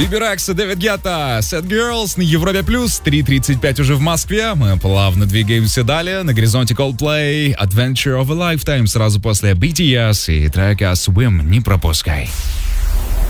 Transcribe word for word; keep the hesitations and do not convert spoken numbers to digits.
Биберакс и Дэвид Гетта, Sad Girls на Европе Плюс, три тридцать пять уже в Москве. Мы плавно двигаемся далее. На горизонте Coldplay, Adventure of a Lifetime сразу после би ти эс и трека Swim. Не пропускай.